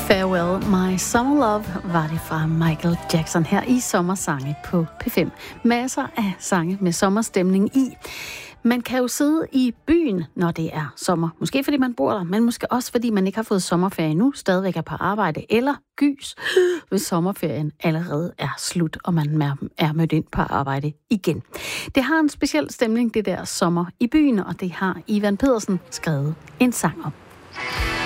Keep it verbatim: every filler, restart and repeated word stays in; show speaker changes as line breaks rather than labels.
Farewell My Summer Love var det fra Michael Jackson her i Sommersange på P fem. Masser af sange med sommerstemning i. Man kan jo sidde i byen, når det er sommer. Måske fordi man bor der, men måske også fordi man ikke har fået sommerferie nu, stadigvæk er på arbejde, eller gys, hvis sommerferien allerede er slut, og man er mødt ind på arbejde igen. Det har en speciel stemning, det der sommer i byen, og det har Ivan Pedersen skrevet en sang om.